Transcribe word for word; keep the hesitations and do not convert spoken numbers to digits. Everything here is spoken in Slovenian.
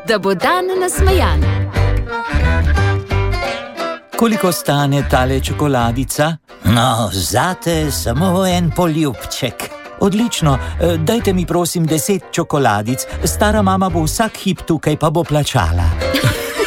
da bo dan nasmejan. Koliko stane tale čokoladica? No, zate samo en poljubček. Odlično, dajte mi prosim deset čokoladic, stara mama bo vsak hip tukaj, pa bo plačala.